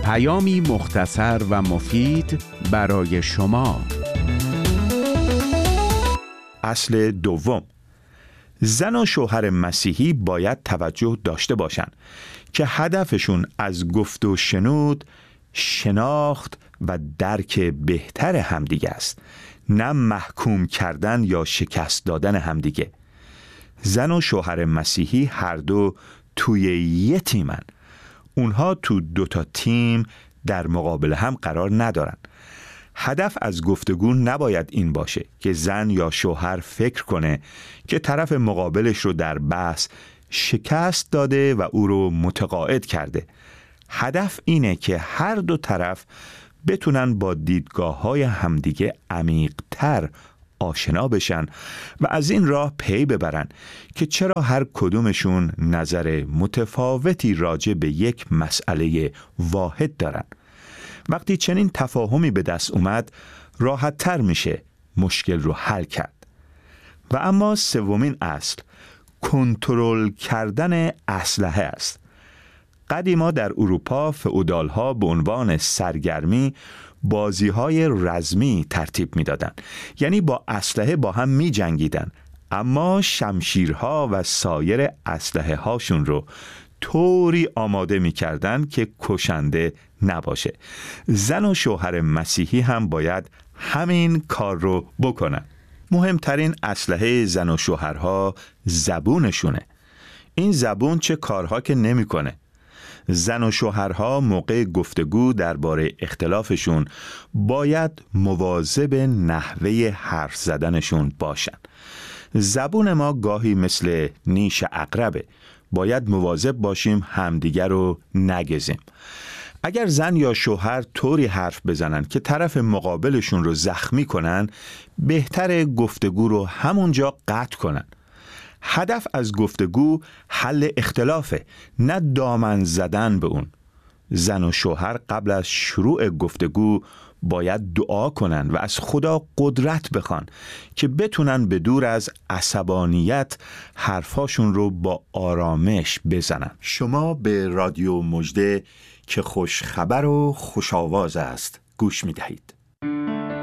پیامی مختصر و مفید برای شما. اصل دوم: زن و شوهر مسیحی باید توجه داشته باشند که هدفشون از گفت و شنود شناخت و درک بهتر همدیگه است، نه محکوم کردن یا شکست دادن همدیگه. زن و شوهر مسیحی هر دو توی یه تیمن. اونها تو دوتا تیم در مقابل هم قرار ندارن. هدف از گفتگو نباید این باشه که زن یا شوهر فکر کنه که طرف مقابلش رو در بحث شکست داده و او رو متقاعد کرده. هدف اینه که هر دو طرف بتونن با دیدگاه‌های همدیگه عمیق‌تر آشنا بشن و از این راه پی ببرن که چرا هر کدومشون نظر متفاوتی راجع به یک مسئله واحد دارن. وقتی چنین تفاهمی به دست اومد، راحت‌تر میشه مشکل رو حل کرد. و اما سومین اصل، کنترل کردن اسلحه است. قدیما در اروپا فئودال‌ها به عنوان سرگرمی بازی‌های رزمی ترتیب می‌دادن، یعنی با اسلحه با هم می‌جنگیدن، اما شمشیرها و سایر اسلحه هاشون رو طوری آماده می‌کردن که کشنده نباشه. زن و شوهر مسیحی هم باید همین کار رو بکنن. مهمترین اسلحه زن و شوهرها زبونشونه. این زبون چه کارها که نمی‌کنه. زن و شوهرها موقع گفتگو درباره اختلافشون باید مواظب نحوه حرف زدنشون باشن. زبون ما گاهی مثل نیش عقربه. باید مواظب باشیم همدیگر رو نگزیم. اگر زن یا شوهر طوری حرف بزنن که طرف مقابلشون رو زخمی کنن، بهتره گفتگو رو همونجا قطع کنن. هدف از گفتگو حل اختلافه، نه دامن زدن به اون. زن و شوهر قبل از شروع گفتگو باید دعا کنن و از خدا قدرت بخوان که بتونن به دور از عصبانیت حرفاشون رو با آرامش بزنن. شما به رادیو مژده که خوش خبر و خوش آواز است گوش می دهید.